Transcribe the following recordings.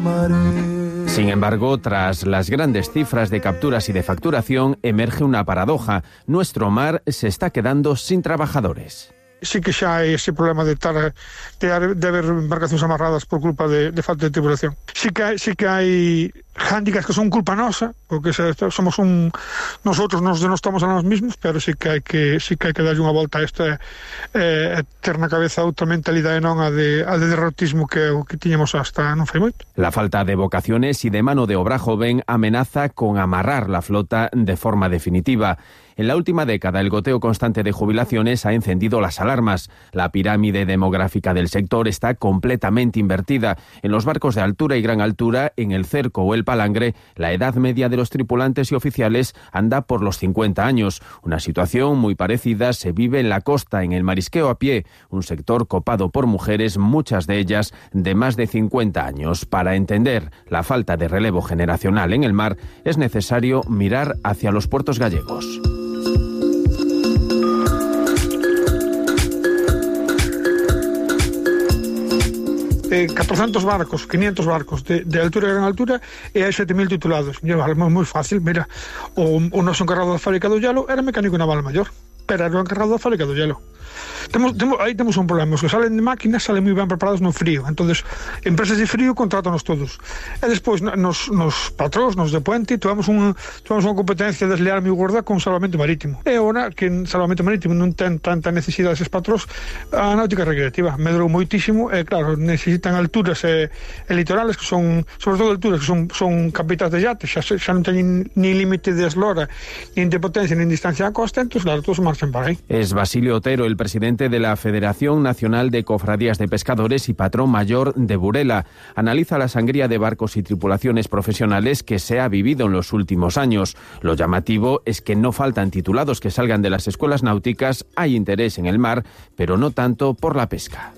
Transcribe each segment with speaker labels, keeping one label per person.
Speaker 1: Sin embargo, tras las grandes cifras de capturas y de facturación, emerge una paradoja. Nuestro mar se está quedando sin trabajadores.
Speaker 2: Sí que xa hai ese problema de haber embarcacións amarradas por culpa de falta de tripulación. Sí que hai hándicaps que son culpa nosa, porque somos nosotros nos denostamos a nós mismos, pero sí que hai que darlle unha volta a esta ter na cabeza outra mentalidade, non a de derrotismo que tiñamos hasta non fai moito.
Speaker 1: La falta de vocaciones y de mano de obra joven amenaza con amarrar la flota de forma definitiva. En la última década, el goteo constante de jubilaciones ha encendido las alarmas. La pirámide demográfica del sector está completamente invertida. En los barcos de altura y gran altura, en el Cerco o el Palangre, la edad media de los tripulantes y oficiales anda por los 50 años. Una situación muy parecida se vive en la costa, en el marisqueo a pie, un sector copado por mujeres, muchas de ellas de más de 50 años. Para entender la falta de relevo generacional en el mar, es necesario mirar hacia los puertos gallegos.
Speaker 2: 400 barcos, 500 barcos de altura e gran altura e hai 7.000 titulados. É moi fácil, mira, o noso encargado da fábrica do hielo era mecánico naval maior, pero era o encargado da fábrica do hielo. Aí temos un problema, os que salen de máquinas salen moi ben preparados no frío, entonces empresas de frío contrátanos todos, e despois nos patróns, nos de puente, tuvemos unha competencia desleal moi gorda con salvamento marítimo, e agora que en salvamento marítimo non ten tanta necesidade eses patróns, a náutica recreativa medrou moitísimo, e claro, necesitan alturas e litorales que son, sobre todo alturas que son capitais de yates, xa non teñen ni límite de eslora, nin de potencia, nin distancia a costa, entón claro, todos marchan para aí.
Speaker 1: Es Basilio Otero, el presidente de la Federación Nacional de Cofradías de Pescadores y patrón mayor de Burela. Analiza la sangría de barcos y tripulaciones profesionales que se ha vivido en los últimos años. Lo llamativo es que no faltan titulados que salgan de las escuelas náuticas, hay interés en el mar, pero no tanto por la pesca.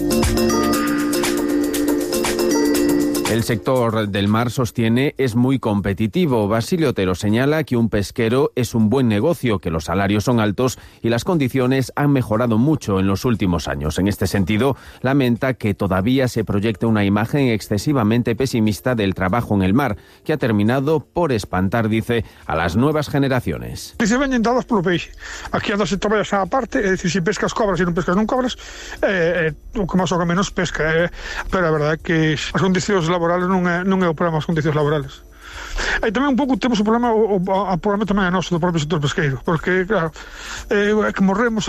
Speaker 1: El sector del mar, sostiene, es muy competitivo. Basilio Otero señala que un pesquero es un buen negocio, que los salarios son altos y las condiciones han mejorado mucho en los últimos años. En este sentido, lamenta que todavía se proyecte una imagen excesivamente pesimista del trabajo en el mar, que ha terminado por espantar, dice, a las nuevas generaciones.
Speaker 2: Se veñen dadas polo peixe. Aquí andas se traballas á parte, é dicir, se pescas cobras e non pescas non cobras, o que máis ou que menos pesca. Pero a verdade é que as condicións laborales non é o problema, as condicións laborales. Aí tamén un pouco temos o problema, o problema tamén é noso do propio sector pesqueiro, porque claro, é que morremos,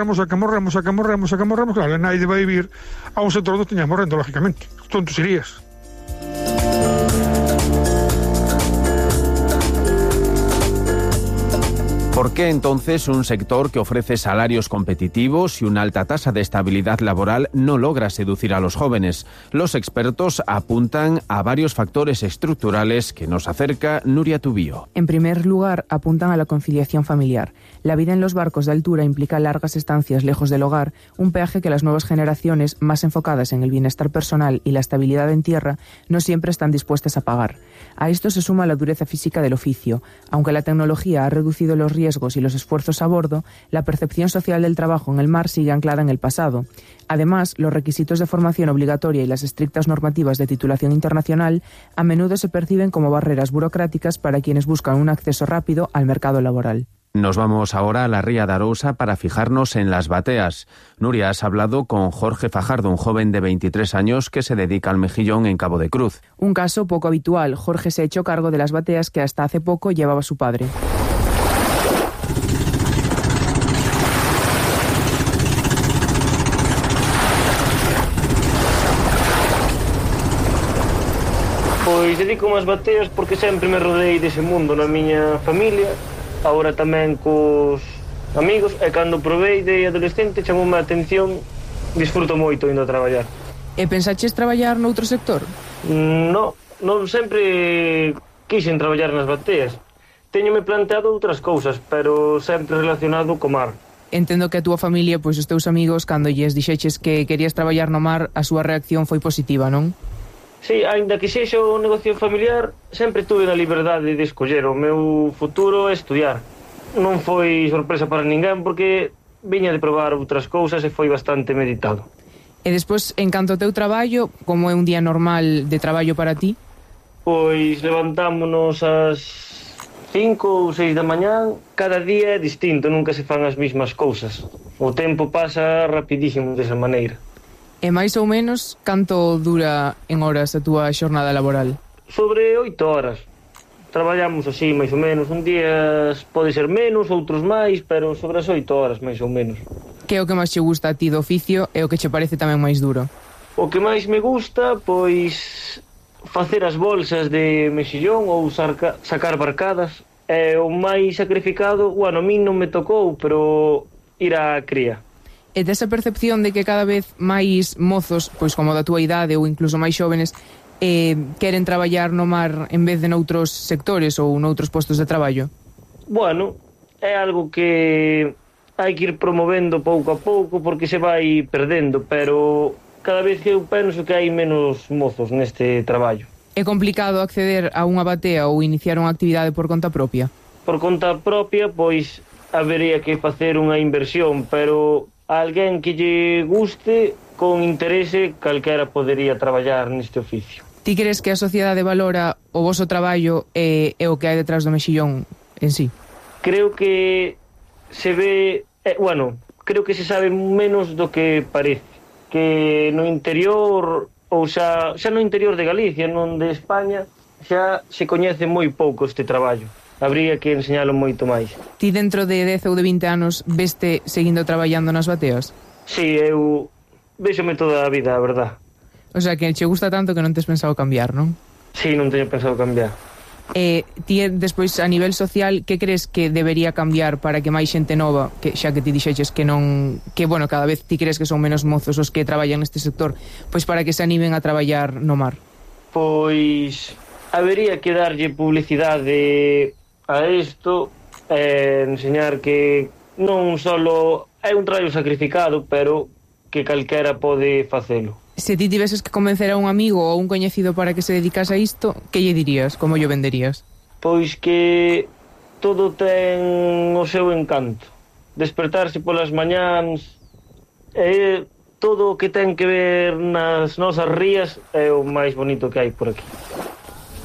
Speaker 2: claro, nadie vai vir a un sector onde teña morrendo, lógicamente, tontos irías.
Speaker 1: ¿Por qué entonces un sector que ofrece salarios competitivos y una alta tasa de estabilidad laboral no logra seducir a los jóvenes? Los expertos apuntan a varios factores estructurales que nos acerca Nuria Tubío.
Speaker 3: En primer lugar, apuntan a la conciliación familiar. La vida en los barcos de altura implica largas estancias lejos del hogar, un peaje que las nuevas generaciones, más enfocadas en el bienestar personal y la estabilidad en tierra, no siempre están dispuestas a pagar. A esto se suma la dureza física del oficio. Aunque la tecnología ha reducido los riesgos y los esfuerzos a bordo, la percepción social del trabajo en el mar sigue anclada en el pasado. Además, los requisitos de formación obligatoria y las estrictas normativas de titulación internacional a menudo se perciben como barreras burocráticas para quienes buscan un acceso rápido al mercado laboral.
Speaker 1: Nos vamos ahora a la Ría de Arousa para fijarnos en las bateas. Nuria, has hablado con Jorge Fajardo, un joven de 23 años que se dedica al mejillón en Cabo de Cruz.
Speaker 3: Un caso poco habitual. Jorge se echó cargo de las bateas que hasta hace poco llevaba su padre.
Speaker 4: Pois dedico as bateas porque sempre me rodeei dese mundo na miña familia. Agora tamén cos amigos, e cando probei de adolescente chamoume a atención, disfruto moito indo a traballar.
Speaker 3: E pensaches traballar noutro sector?
Speaker 4: Non sempre quixen traballar nas bateas. Teñome planteado outras cousas, pero sempre relacionado co mar.
Speaker 3: Entendo que a túa familia, pois os teus amigos, cando lles dixeches que querías traballar no mar, a súa reacción foi positiva, non?
Speaker 4: Sí, aínda que sexa un negocio familiar, sempre tuve a liberdade de escoller. O meu futuro é estudiar. Non foi sorpresa para ninguén porque viña de probar outras cousas e foi bastante meditado.
Speaker 3: E despois, en canto ao teu traballo, como é un día normal de traballo para ti?
Speaker 4: Pois levantámonos ás 5 ou 6 da mañán. Cada día é distinto, nunca se fan as mesmas cousas. O tempo pasa rapidísimo desa maneira.
Speaker 3: E máis ou menos, canto dura en horas a túa xornada laboral?
Speaker 4: Sobre 8 horas. Traballamos así, máis ou menos. Un día pode ser menos, outros máis, pero sobre as 8 horas, máis ou menos.
Speaker 3: Que é o que máis che gusta a ti do oficio e o que che parece tamén máis duro?
Speaker 4: O que máis me gusta, pois, facer as bolsas de mexillón ou sacar barcadas. É o máis sacrificado, bueno, a min non me tocou, pero ir á cría.
Speaker 3: E desa percepción de que cada vez máis mozos, pois como da túa idade ou incluso máis xóvenes, queren traballar no mar en vez de noutros sectores ou noutros postos de traballo?
Speaker 4: Bueno, é algo que hai que ir promovendo pouco a pouco porque se vai perdendo, pero cada vez que eu penso que hai menos mozos neste traballo.
Speaker 3: É complicado acceder a unha batea ou iniciar unha actividade por conta propia?
Speaker 4: Por conta propia, pois, habería que facer unha inversión, pero alguén que lle guste, con interese, calquera podería traballar neste oficio.
Speaker 3: Ti crees que a sociedade valora o voso traballo e o que hai detrás do mexillón en sí?
Speaker 4: Creo que se ve, creo que se sabe menos do que parece, que no interior, ou xa no interior de Galicia, non de España, xa se coñece moi pouco este traballo. Habría que enseñalo moito máis.
Speaker 3: Ti dentro de 10 ou de 20 anos veste seguindo traballando nas bateas?
Speaker 4: Si, eu véxome toda a vida, a verdad.
Speaker 3: O sea, que che gusta tanto que non tes pensado cambiar, non?
Speaker 4: Si, non teño pensado cambiar.
Speaker 3: Ti, despois, a nivel social, que crees que debería cambiar para que máis xente nova, que xa que ti dixeches que non, que, bueno, cada vez ti crees que son menos mozos os que traballan neste sector, pois para que se animen a traballar no mar?
Speaker 4: Pois habería que darlle publicidade a isto, enseñar que non solo é un traballo sacrificado, pero que calquera pode facelo.
Speaker 3: Se ti tiveses que convencer a un amigo ou un coñecido para que se dedicase a isto, que lle dirías? Como lle venderías?
Speaker 4: Pois que todo ten o seu encanto. Despertarse polas mañáns, todo o que ten que ver nas nosas rías é o máis bonito que hai por aquí.